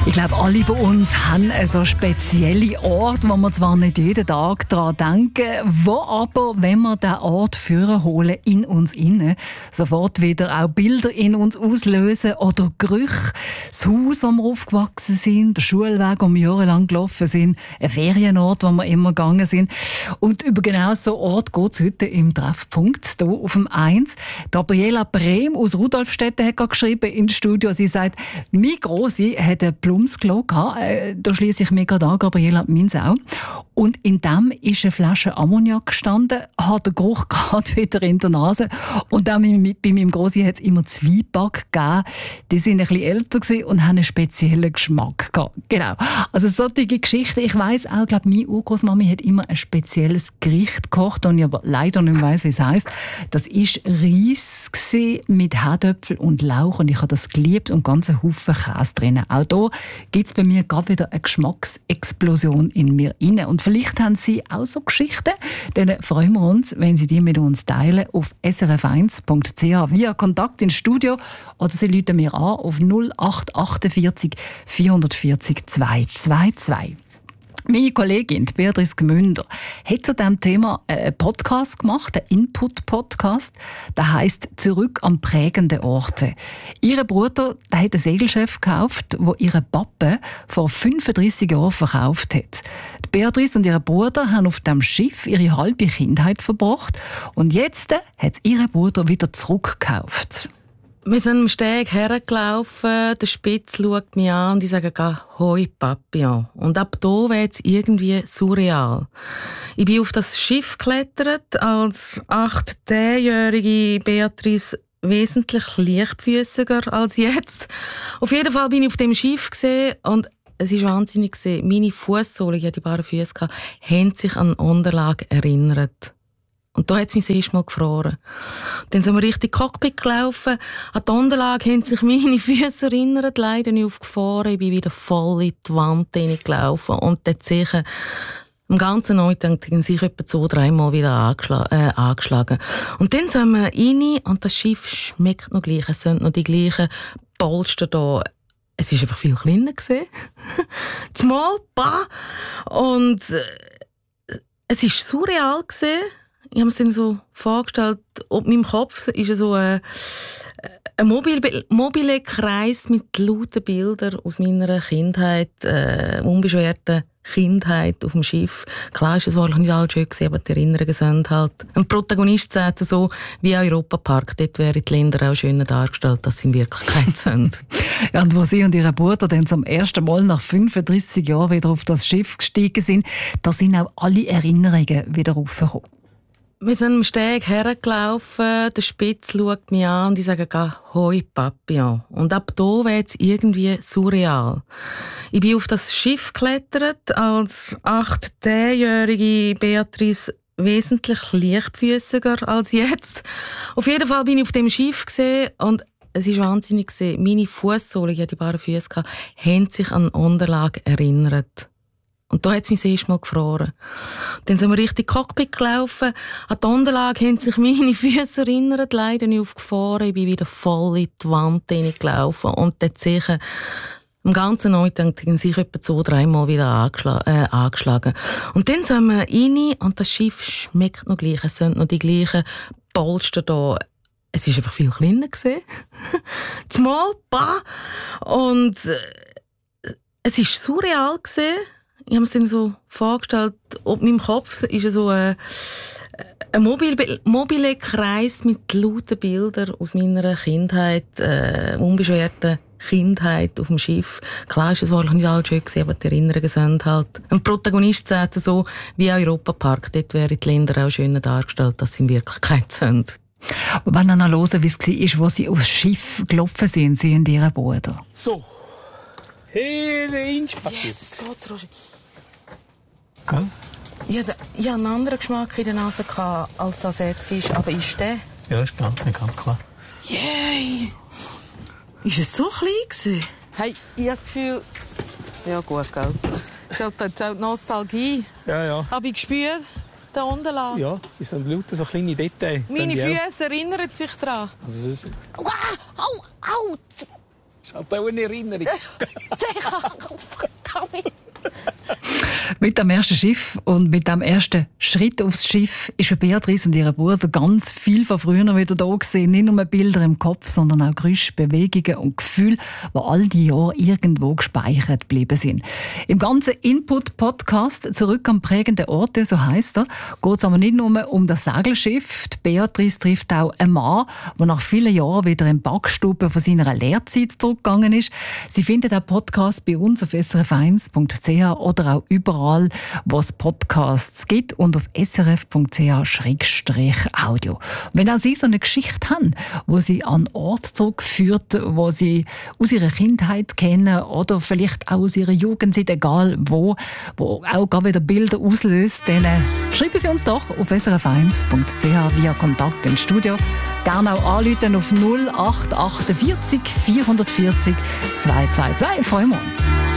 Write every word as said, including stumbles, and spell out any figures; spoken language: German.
Ich glaube, alle von uns haben so spezielle Orte, wo wir zwar nicht jeden Tag daran denken, wo aber, wenn wir diesen Ort vorholen, in uns innen, sofort wieder auch Bilder in uns auslösen oder Gerüche. Das Haus, wo wir aufgewachsen sind, der Schulweg, wo wir jahrelang gelaufen sind, ein Ferienort, wo wir immer gegangen sind. Und über genau so einen Ort geht es heute im Treffpunkt, hier auf dem eins. Gabriela Brehm aus Rudolfstetten hat gerade geschrieben ins Studio. Sie sagt, mein Grossi hat ein Plumpsklo gehabt. Äh, da schliesse ich mir gerade an, Gabriela, meins auch. Und in dem ist eine Flasche Ammoniak gestanden, hat den Geruch gerade wieder in der Nase. Und auch bei meinem Grossi hat es immer Zwieback gegeben. Die sind ein bisschen älter gewesen und haben einen speziellen Geschmack gehabt. Genau. Also solche Geschichten. Ich weiss auch, glaube meine Urgroßmami hat immer ein spezielles Gericht gekocht, und ich aber leider nicht weiss, wie es heisst. Das war Reis mit Herdöpfel und Lauch, und ich habe das geliebt und ganz einen Haufen Käse drin. Auch hier gibt es bei mir gerade wieder eine Geschmacksexplosion in mir rein. Und vielleicht haben Sie auch so Geschichten, dann freuen wir uns, wenn Sie die mit uns teilen auf s r f eins punkt c h via Kontakt ins Studio, oder Sie rufen mir an auf null acht achtundvierzig vierundvierzig zweihundertzweiundzwanzig. Meine Kollegin Beatrice Gmünder hat zu diesem Thema einen Podcast gemacht, einen Input-Podcast. Der heisst «Zurück an prägende Orte». Ihr Bruder der hat ein Segelschiff gekauft, das ihre Pappe vor fünfunddreissig Jahren verkauft hat. Beatrice und ihr Bruder haben auf dem Schiff ihre halbe Kindheit verbracht, und jetzt hat es ihr Bruder wieder zurückgekauft. Wir sind am Steg hergelaufen, der Spitz schaut mich an und ich sage «Hoi Papillon». Und ab da wird es irgendwie surreal. Ich bin auf das Schiff geklettert, als acht-zehnjährige Beatrice wesentlich leichtfüßiger als jetzt. Auf jeden Fall bin ich auf dem Schiff gesehen und es ist wahnsinnig gesehen. Meine Fußsohlen, ich hatte die bare Füße, haben sich an Unterlage erinnert. Und da hat es mich das erste Mal gefroren. Dann sind wir Richtung Cockpit gelaufen. An die Unterlage haben sich meine Füße erinnert, leider nicht aufgefahren. Ich bin wieder voll in die Wand hineingelaufen. Und dort sicher am ganzen Neutank haben sich etwa zwei, dreimal wieder angeschlagen, äh, angeschlagen. Und dann sind wir rein und das Schiff schmeckt noch gleich. Es sind noch die gleichen Polster da. Es war einfach viel kleiner gewesen. Zumal, bah! Und äh, es war surreal gewesen. Ich habe mir dann so vorgestellt, ob in meinem Kopf ist so ein, ein mobile, mobile Kreis mit lauten Bildern aus meiner Kindheit, äh, unbeschwerten Kindheit auf dem Schiff. Klar ist es wahrlich nicht alles schön gewesen, aber die Erinnerungen sind halt. Ein Protagonist sagt so, wie Europapark, dort wären die Länder auch schöner dargestellt, als sie in Wirklichkeit sind. Ja, und wo Sie und Ihr Bruder dann zum ersten Mal nach fünfunddreissig Jahren wieder auf das Schiff gestiegen sind, da sind auch alle Erinnerungen wieder aufgekommen. Wir sind am Steg hergelaufen, der Spitz schaut mich an und ich sage «Hoi Papillon». Und ab da wird es irgendwie surreal. Ich bin auf das Schiff geklettert, als acht-zehnjährige Beatrice wesentlich leichtfüßiger als jetzt. Auf jeden Fall bin ich auf dem Schiff gesehen und es ist wahnsinnig gesehen. Meine Fußsohlen, ich hatte die bare Füße, haben sich an Unterlage erinnert. Und da hat es mich das erste Mal gefroren. Dann sind wir Richtung Cockpit gelaufen. An die Unterlage haben sich meine Füße erinnert, leider nicht aufgefahren. Ich bin wieder voll in die Wand hineingelaufen. Und dort sicher am ganzen Neutank haben sich etwa zwei, dreimal wieder angeschlagen, äh, angeschlagen. Und dann sind wir rein und das Schiff schmeckt noch gleich. Es sind noch die gleichen Polster da. Es war einfach viel kleiner gewesen. Zumal, bah! Und äh, es war surreal gewesen. Ich habe mir dann so vorgestellt, ob in meinem Kopf ist so ein, ein mobile, mobile Kreis mit lauten Bildern aus meiner Kindheit, äh, unbeschwerten Kindheit auf dem Schiff. Klar ist es wahrlich nicht alles schön gewesen, aber die Erinnerungen sind halt. Ein Protagonist sagt so, wie Europapark, dort wären die Länder auch schöner dargestellt, als sie in Wirklichkeit sind. Wenn ihr noch hören, wie es war, wo Sie aufs Schiff gelaufen sind, Sie und Ihr Bruder. So. Hereinspaziert. Yes, Gott, Roger. Gell? Ich hatte, ich hatte einen anderen Geschmack in der Nase als das jetzt ist, aber ist der? Ja, ist klar, ganz klar. Yay! Ist es so klein gewesen? Hey, ich habe das Gefühl... Ja gut, gell. Ist halt jetzt auch die Nostalgie. Ja, ja. Habe ich gespürt, den Unterlagen? Ja, es sind lauter so kleine Details. Meine Füße erinnern sich daran. Also, das ist... Au, au, au! ist halt auch eine Erinnerung. Mit dem ersten Schiff und mit dem ersten Schritt aufs Schiff ist für Beatrice und ihren Bruder ganz viel von früher wieder da gewesen. Nicht nur Bilder im Kopf, sondern auch Geräusche, Bewegungen und Gefühle, die all die Jahre irgendwo gespeichert geblieben sind. Im ganzen Input-Podcast «Zurück am prägenden Orte», so heisst er, geht es aber nicht nur um das Segelschiff. Die Beatrice trifft auch einen Mann, der nach vielen Jahren wieder in die Backstube von seiner Lehrzeit zurückgegangen ist. Sie findet den Podcast bei uns auf s r f eins punkt c h oder auch überall, wo es Podcasts gibt und auf s r f punkt c h Schrägstrich Audio. Wenn auch Sie so eine Geschichte haben, wo Sie an einen Ort zurückführt, wo Sie aus Ihrer Kindheit kennen oder vielleicht auch aus Ihrer Jugendzeit, egal wo, wo auch gerade wieder Bilder auslöst, dann äh, schreiben Sie uns doch auf s r f eins punkt c h via Kontakt ins Studio. Gerne auch anrufen auf null acht acht vier vier vierhundertvierzig zwei zwei zwei. Freuen wir uns.